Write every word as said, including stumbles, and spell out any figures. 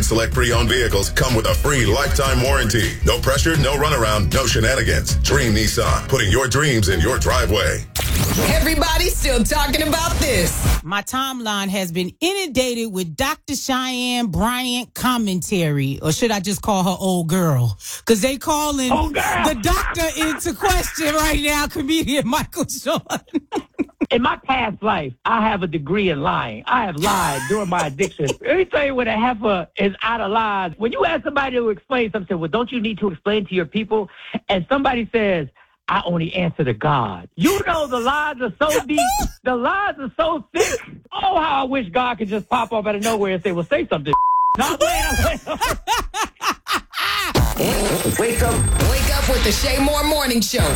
and select pre-owned vehicles come with a free lifetime warranty. No pressure, no runaround, no shenanigans. Dream Nissan, putting your dreams in your driveway. Everybody's still talking about this. My timeline has been inundated with Doctor Cheyenne Bryant commentary, or should I just call her old girl? Because they calling the doctor into question right now, comedian Michael Sean. In my past life, I have a degree in lying. I have lied during my addiction. Let me tell you when a heifer is out of lies. When you ask somebody to explain something, well, don't you need to explain to your people? And somebody says, I only answer to God. You know the lies are so deep. The lies are so thick. Oh, how I wish God could just pop up out of nowhere and say, well, say something. Not playing. Wake up. Wake up with the Shay Moore Morning Show.